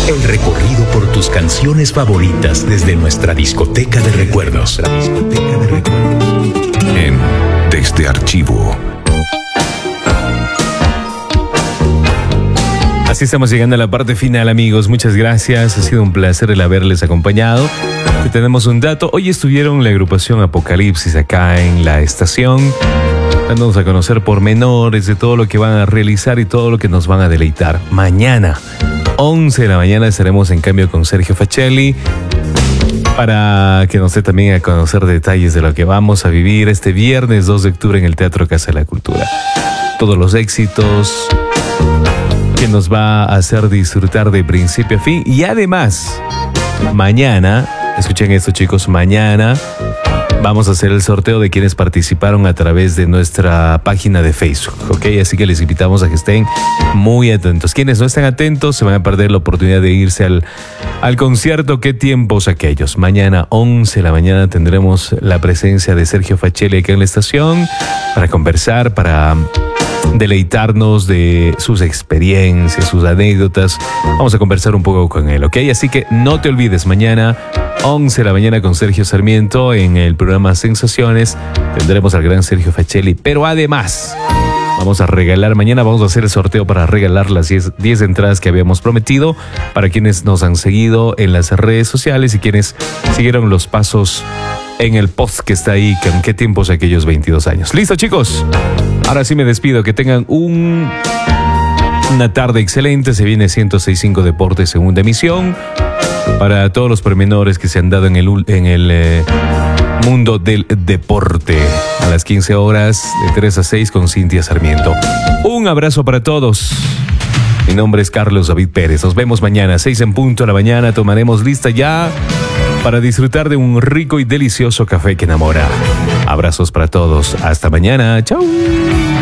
El recorrido por tus canciones favoritas desde nuestra discoteca de recuerdos. En Desde Archivo. Así estamos llegando a la parte final, amigos. Muchas gracias. Ha sido un placer el haberles acompañado. Y tenemos un dato. Hoy estuvieron la agrupación Apocalipsis acá en la estación, dándonos a conocer pormenores de todo lo que van a realizar y todo lo que nos van a deleitar. Mañana, 11 de la mañana, estaremos en cambio con Sergio Facelli para que nos dé también a conocer detalles de lo que vamos a vivir este viernes 2 de octubre en el Teatro Casa de la Cultura. Todos los éxitos que nos va a hacer disfrutar de principio a fin. Y además, mañana, escuchen esto, chicos, mañana vamos a hacer el sorteo de quienes participaron a través de nuestra página de Facebook, ¿ok? Así que les invitamos a que estén muy atentos. Quienes no están atentos se van a perder la oportunidad de irse al concierto. ¿Qué tiempos aquellos? Mañana, 11 de la mañana, tendremos la presencia de Sergio Facelli acá en la estación para conversar, para deleitarnos de sus experiencias, sus anécdotas. Vamos a conversar un poco con él, ¿ok? Así que no te olvides, mañana 11 de la mañana con Sergio Sarmiento en el programa Sensaciones. Tendremos al gran Sergio Facelli, pero además vamos a regalar, mañana vamos a hacer el sorteo para regalar las 10 entradas que habíamos prometido para quienes nos han seguido en las redes sociales y quienes siguieron los pasos en el post que está ahí, con qué tiempos aquellos 22 años. ¿Listo, chicos? Ahora sí me despido, que tengan una tarde excelente. Se viene 106.5 Deportes, segunda emisión, para todos los pormenores que se han dado en el mundo del deporte. A las 15 horas, de 3 a 6 con Cintia Sarmiento. Un abrazo para todos. Mi nombre es Carlos David Pérez. Nos vemos mañana, 6 en punto de la mañana. Tomaremos lista ya para disfrutar de un rico y delicioso café que enamora. Abrazos para todos. Hasta mañana. Chau.